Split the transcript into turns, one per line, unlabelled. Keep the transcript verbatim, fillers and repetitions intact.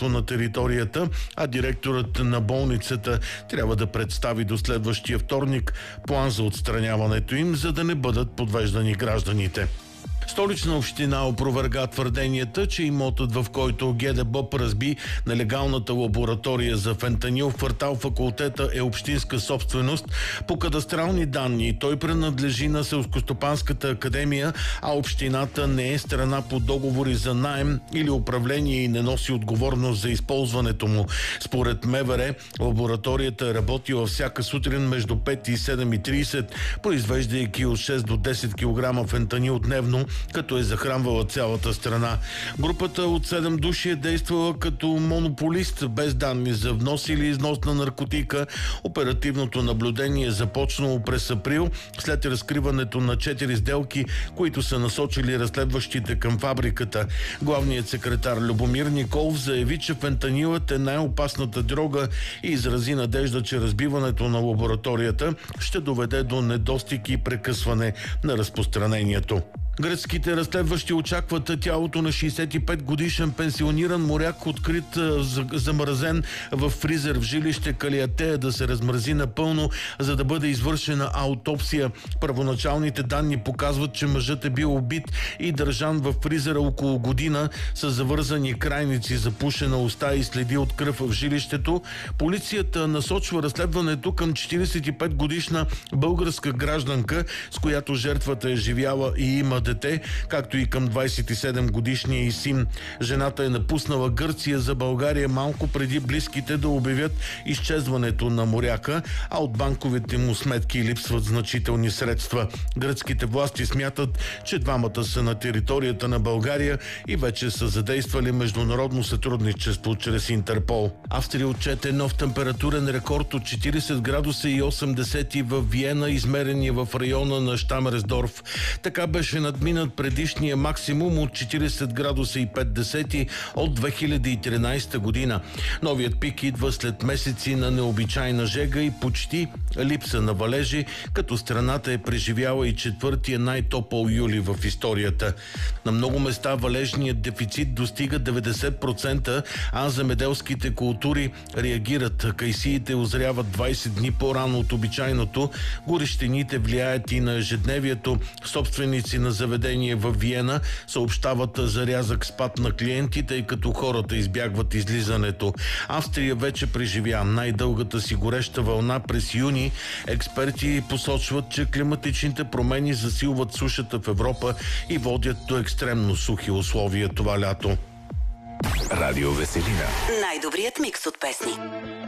производство на територията, а директорът на болницата трябва да представи до следващия вторник план за отстраняването им, за да не бъдат подвеждани гражданите. Столична община опроверга твърденията, че имотът, в който ГДБОП разби нелегалната лаборатория за фентанил в квартал Факултета, е общинска собственост. По кадастрални данни той принадлежи на Селскостопанската академия, а общината не е страна по договори за наем или управление и не носи отговорност за използването му. Според МВР, лабораторията е работила всяка сутрин между пет и седем и трийсет, произвеждайки от шест до десет килограма фентанил дневно, като е захранвала цялата страна. Групата от седем души е действала като монополист, без данни за внос или износ на наркотика. Оперативното наблюдение е започнало през април, след разкриването на четири сделки, които са насочили разследващите към фабриката. Главният секретар Любомир Николов заяви, че фентанилът е най-опасната дрога и изрази надежда, че разбиването на лабораторията ще доведе до недостиг и прекъсване на разпространението. Гръцките разследващи очакват тялото на шейсет и пет годишен пенсиониран моряк, открит замразен в фризер в жилище Калиатея, да се размрази напълно, за да бъде извършена аутопсия. Първоначалните данни показват, че мъжът е бил убит и държан в фризера около година с завързани крайници, запушена уста и следи от кръв в жилището. Полицията насочва разследването към четирийсет и пет годишна българска гражданка, с която жертвата е живяла и има дете, както и към двайсет и седем годишния и син. Жената е напуснала Гърция за България малко преди близките да обявят изчезването на моряка, а от банковите му сметки липсват значителни средства. Гръцките власти смятат, че двамата са на територията на България и вече са задействали международно сътрудничество чрез Интерпол. Австрия отчете нов температурен рекорд от четирийсет градуса и осем десети в Виена, измерени в района на Штамерсдорф. Така беше надминат предишния максимум от четирийсет градуса и пет десети от две хиляди и тринайсета година. Новият пик идва след месеци на необичайна жега и почти липса на валежи, като страната е преживяла и четвъртия най-топъл юли в историята. На много места валежният дефицит достига деветдесет процента, а земеделските култури реагират. Кайсиите озряват двайсет дни по-рано от обичайното. Горещините влияят и на ежедневието. Собственици на заведение в Виена съобщават за рязък спад на клиентите, тъй като хората избягват излизането. Австрия вече преживя най-дългата си гореща вълна през юни. Експерти посочват, че климатичните промени засилват сушата в Европа и водят до екстремно сухи условия това лято.
Радио Веселина.
Най-добрият микс от песни.